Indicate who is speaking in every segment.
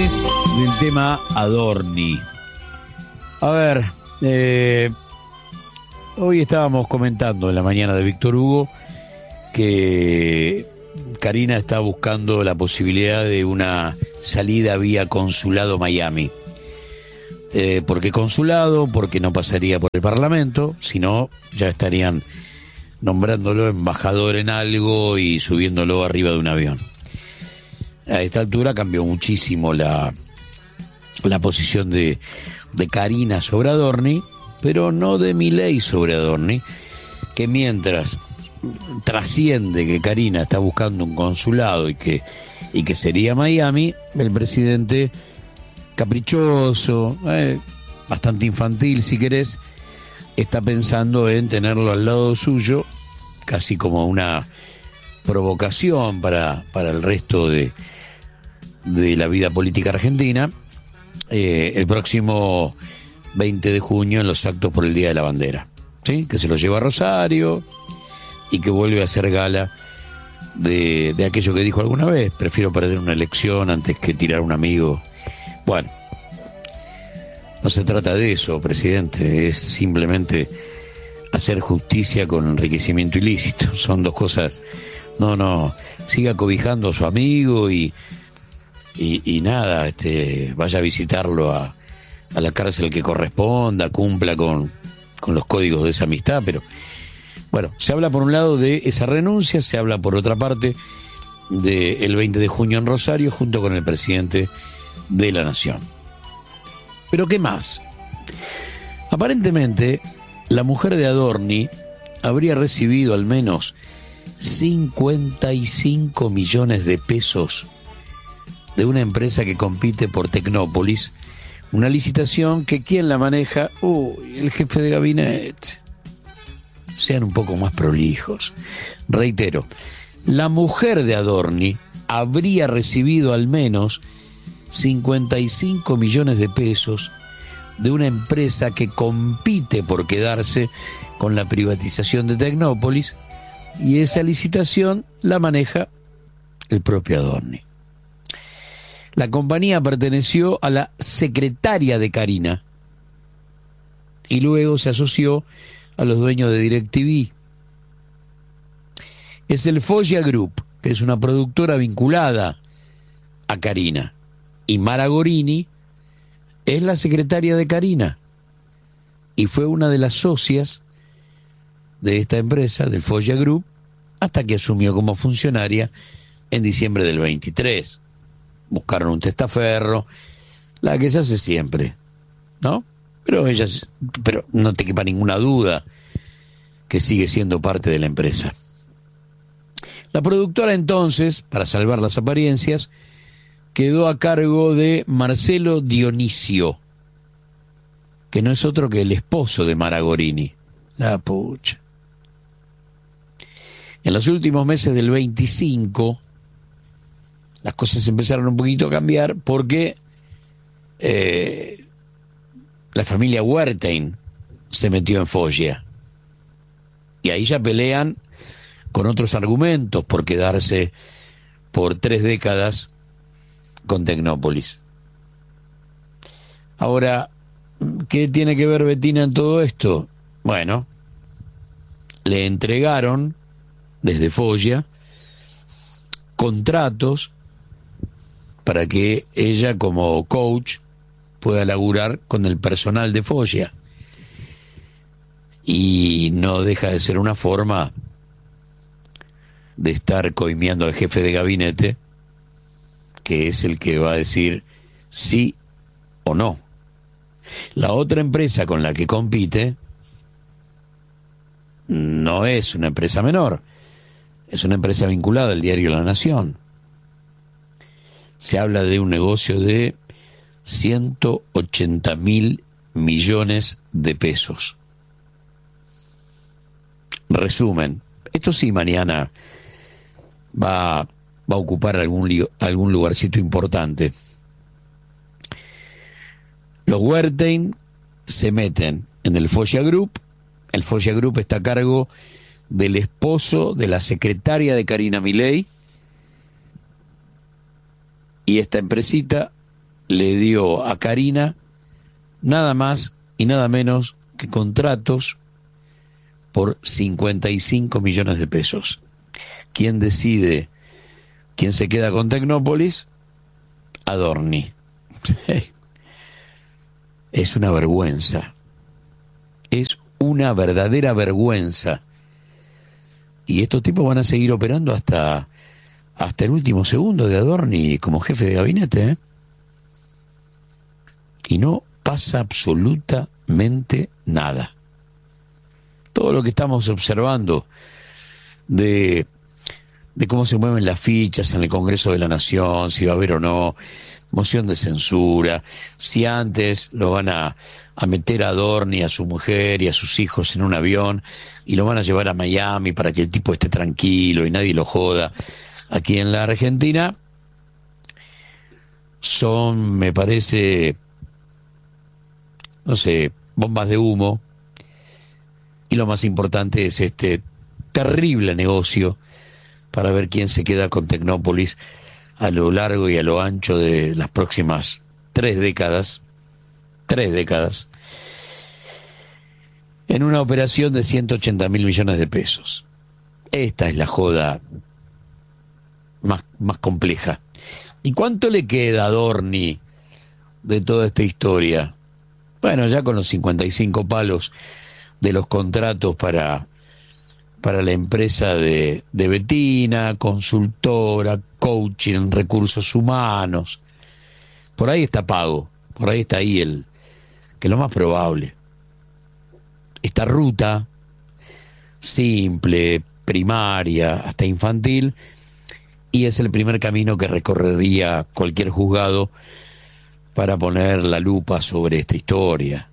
Speaker 1: detalles del tema Adorni. A ver, hoy estábamos comentando en la mañana de Víctor Hugo que Karina está buscando la posibilidad de una salida vía consulado Miami. ¿Por qué consulado? Porque no pasaría por el Parlamento, sino ya estarían nombrándolo embajador en algo y subiéndolo arriba de un avión. A esta altura cambió muchísimo la posición de Karina sobre Adorni, pero no de Milei sobre Adorni, que mientras trasciende que Karina está buscando un consulado y que sería Miami, el presidente caprichoso, bastante infantil si querés, está pensando en tenerlo al lado suyo, casi como una provocación para el resto de la vida política argentina, el próximo 20 de junio en los actos por el Día de la Bandera, ¿sí? Que se lo lleva a Rosario y que vuelve a hacer gala de aquello que dijo alguna vez: prefiero perder una elección antes que tirar a un amigo. Bueno, no se trata de eso, presidente, es simplemente hacer justicia con enriquecimiento ilícito. Son dos cosas. No, siga cobijando a su amigo y nada, vaya a visitarlo a la cárcel que corresponda, cumpla con los códigos de esa amistad, pero bueno, se habla por un lado de esa renuncia, se habla por otra parte del 20 de junio en Rosario junto con el presidente de la Nación. Pero ¿qué más? Aparentemente, la mujer de Adorni habría recibido al menos 55 millones de pesos de una empresa que compite por Tecnópolis, una licitación que ¿quién la maneja? El jefe de gabinete. Sean un poco más prolijos. Reitero, la mujer de Adorni habría recibido al menos 55 millones de pesos de una empresa que compite por quedarse con la privatización de Tecnópolis, y esa licitación la maneja el propio Adorni. La compañía perteneció a la secretaria de Karina y luego se asoció a los dueños de DirecTV. Es el Foggia Group, que es una productora vinculada a Karina, y Mara Gorini es la secretaria de Karina y fue una de las socias de esta empresa, del Foggia Group, hasta que asumió como funcionaria en diciembre del 23. Buscaron un testaferro, la que se hace siempre, ¿no? Pero no te quepa ninguna duda que sigue siendo parte de la empresa. La productora entonces, para salvar las apariencias, quedó a cargo de Marcelo Dionisio, que no es otro que el esposo de Mara Gorini. La pucha. En los últimos meses del 25, las cosas empezaron un poquito a cambiar porque la familia Wertheim se metió en Foggia. Y ahí ya pelean con otros argumentos por quedarse por 3 décadas con Tecnópolis. Ahora, ¿qué tiene que ver Betina en todo esto? Bueno, le entregaron desde Foggia contratos para que ella como coach pueda laburar con el personal de Foggia. Y no deja de ser una forma de estar coimeando al jefe de gabinete, que es el que va a decir sí o no. La otra empresa con la que compite no es una empresa menor, es una empresa vinculada al diario La Nación. Se habla de un negocio de 180.000 millones de pesos. Resumen, esto sí mañana va a ocupar algún lugarcito importante. Los Wertheim se meten en el Foggia Group. El Foggia Group está a cargo del esposo de la secretaria de Karina Milei, y esta empresita le dio a Karina nada más y nada menos que contratos por 55 millones de pesos. ¿Quién decide quién se queda con Tecnópolis? Adorni. Es una vergüenza. Es una verdadera vergüenza. Y estos tipos van a seguir operando hasta el último segundo de Adorni como jefe de gabinete, ¿eh? Y no pasa absolutamente nada. Todo lo que estamos observando de cómo se mueven las fichas en el Congreso de la Nación, si va a haber o no moción de censura, si antes lo van a meter a Adorni, a su mujer y a sus hijos en un avión y lo van a llevar a Miami para que el tipo esté tranquilo y nadie lo joda. Aquí en la Argentina son, me parece, no sé, bombas de humo, y lo más importante es este terrible negocio para ver quién se queda con Tecnópolis a lo largo y a lo ancho de las próximas 3 décadas, en una operación de 180.000 millones de pesos. Esta es la joda más compleja. ¿Y cuánto le queda a Adorni de toda esta historia? Bueno, ya con los 55 palos de los contratos para la empresa de Betina, consultora, coaching, recursos humanos. Por ahí está pago, por ahí está ahí que es lo más probable. Esta ruta simple, primaria, hasta infantil, y es el primer camino que recorrería cualquier juzgado para poner la lupa sobre esta historia.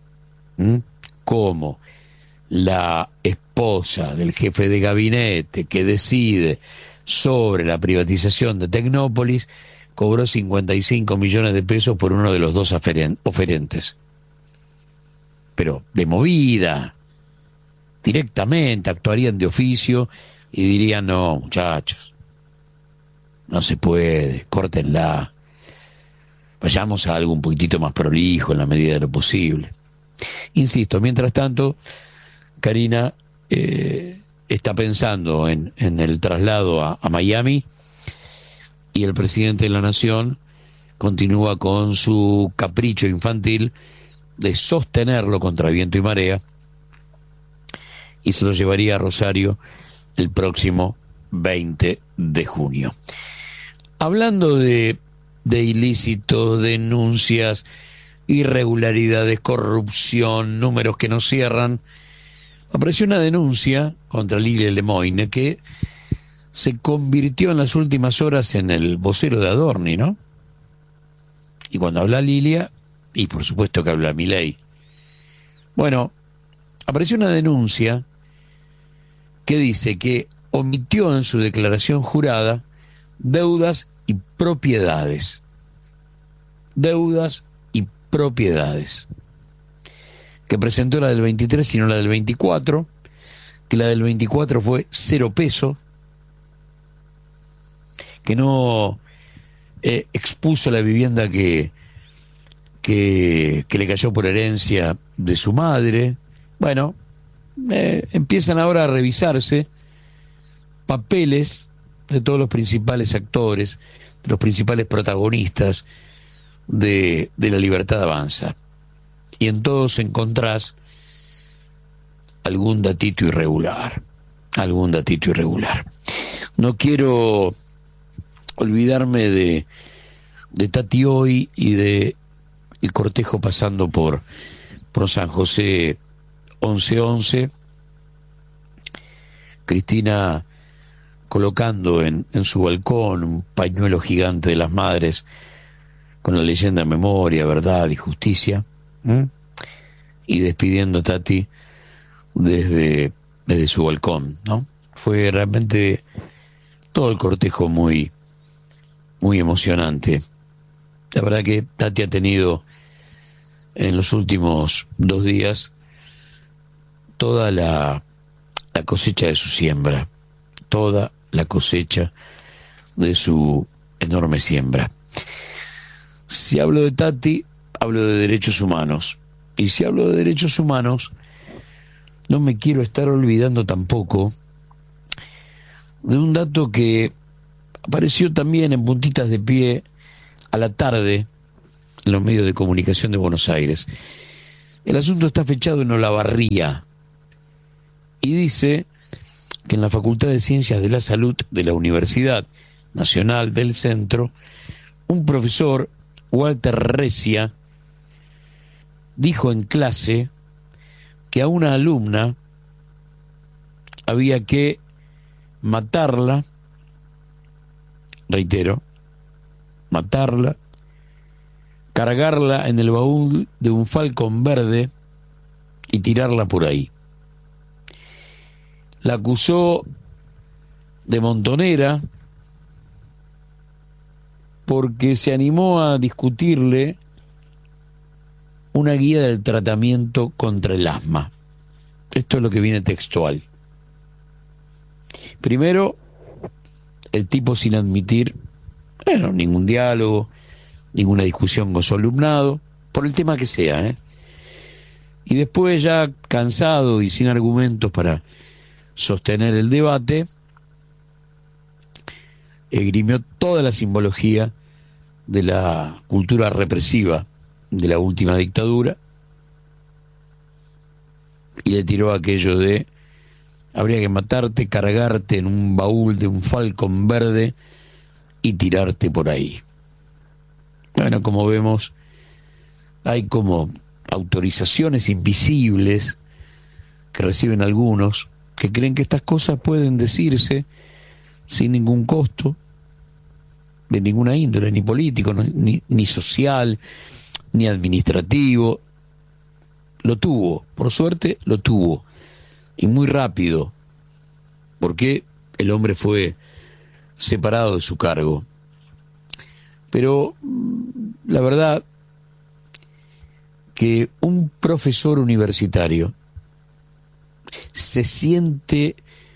Speaker 1: ¿Cómo la esposa del jefe de gabinete que decide sobre la privatización de Tecnópolis cobró 55 millones de pesos por uno de los dos oferentes? Pero de movida, directamente, actuarían de oficio y dirían: no, muchachos, no se puede, córtenla, vayamos a algo un poquitito más prolijo en la medida de lo posible. Insisto, mientras tanto, Karina está pensando en el traslado a Miami, y el presidente de la Nación continúa con su capricho infantil de sostenerlo contra viento y marea, y se lo llevaría a Rosario el próximo 20 de junio. Hablando de ilícitos, denuncias, irregularidades, corrupción, números que no cierran, apareció una denuncia contra Lilia Lemoyne que se convirtió en las últimas horas en el vocero de Adorni, ¿no? Y cuando habla Lilia, y por supuesto que habla Milei. Bueno, apareció una denuncia que dice que omitió en su declaración jurada deudas y propiedades. Deudas y propiedades. Que presentó la del 23 y no la del 24, que la del 24 fue 0 pesos, que no expuso la vivienda que le cayó por herencia de su madre. Bueno, empiezan ahora a revisarse papeles de todos los principales actores, de los principales protagonistas de La Libertad Avanza, y en todos encontrás algún datito irregular. No quiero olvidarme de Tati hoy y de el cortejo pasando por San José 1111, Cristina colocando en su balcón un pañuelo gigante de las madres con la leyenda Memoria, Verdad y Justicia, y despidiendo a Tati desde su balcón, ¿no? Fue realmente todo el cortejo muy emocionante. La verdad que Tati ha tenido en los últimos 2 días toda la cosecha de su siembra, toda la cosecha de su enorme siembra. Si hablo de Tati, hablo de derechos humanos. Y si hablo de derechos humanos, no me quiero estar olvidando tampoco de un dato que apareció también en puntitas de pie a la tarde en los medios de comunicación de Buenos Aires. El asunto está fechado en Olavarría y dice que en la Facultad de Ciencias de la Salud de la Universidad Nacional del Centro, un profesor, Walter Recia, dijo en clase que a una alumna había que matarla, reitero, matarla, cargarla en el baúl de un Falcon verde y tirarla por ahí. La acusó de montonera porque se animó a discutirle una guía del tratamiento contra el asma. Esto es lo que viene textual. Primero, el tipo sin admitir, ningún diálogo, ninguna discusión con su alumnado, por el tema que sea, Y después, ya cansado y sin argumentos para sostener el debate, esgrimió toda la simbología de la cultura represiva de la última dictadura y le tiró aquello de habría que matarte, cargarte en un baúl de un Falcon verde y tirarte por ahí. Bueno, como vemos, hay como autorizaciones invisibles que reciben algunos que creen que estas cosas pueden decirse sin ningún costo de ninguna índole, ni político, ni social, ni administrativo. Lo tuvo, por suerte lo tuvo, y muy rápido, porque el hombre fue separado de su cargo. Pero la verdad que un profesor universitario se siente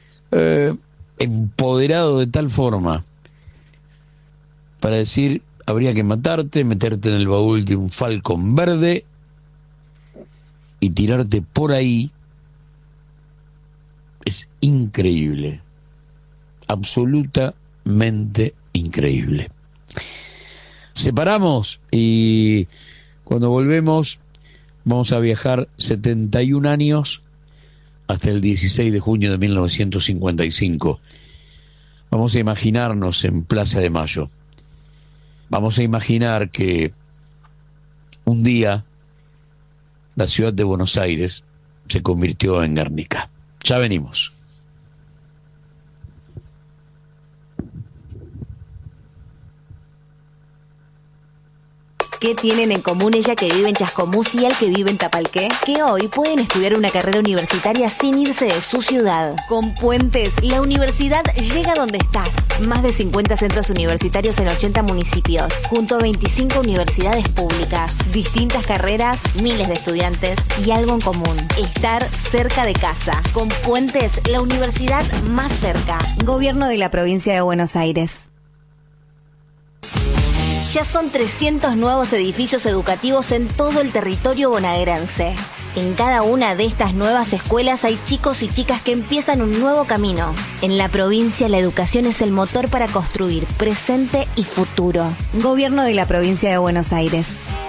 Speaker 1: empoderado de tal forma para decir habría que matarte, meterte en el baúl de un Falcon verde y tirarte por ahí, es increíble, absolutamente increíble. Separamos y cuando volvemos vamos a viajar 71 años hasta el 16 de junio de 1955. Vamos a imaginarnos en Plaza de Mayo. Vamos a imaginar que un día la ciudad de Buenos Aires se convirtió en Guernica. Ya venimos.
Speaker 2: ¿Qué tienen en común ella que vive en Chascomús y él que vive en Tapalqué? Que hoy pueden estudiar una carrera universitaria sin irse de su ciudad. Con Puentes, la universidad llega donde estás. Más de 50 centros universitarios en 80 municipios, junto a 25 universidades públicas. Distintas carreras, miles de estudiantes y algo en común: estar cerca de casa. Con Puentes, la universidad más cerca. Gobierno de la Provincia de Buenos Aires. Ya son 300 nuevos edificios educativos en todo el territorio bonaerense. En cada una de estas nuevas escuelas hay chicos y chicas que empiezan un nuevo camino. En la provincia, la educación es el motor para construir presente y futuro. Gobierno de la Provincia de Buenos Aires.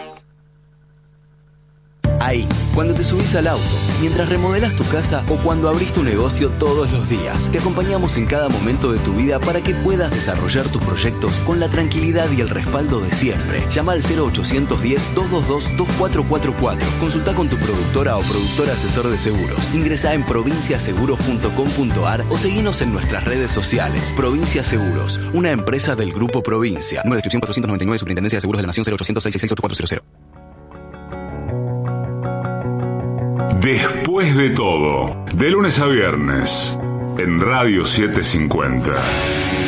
Speaker 3: Ahí, cuando te subís al auto, mientras remodelas tu casa o cuando abrís tu negocio todos los días, te acompañamos en cada momento de tu vida para que puedas desarrollar tus proyectos con la tranquilidad y el respaldo de siempre. Llama al 0810-222-2444. Consulta con tu productora o productor asesor de seguros. Ingresá en provinciaseguros.com.ar o seguinos en nuestras redes sociales. Provincia Seguros, una empresa del Grupo Provincia. Número de inscripción 499, Superintendencia de Seguros de la Nación, 0800-666-8400.
Speaker 4: Después de todo, de lunes a viernes, en Radio 750.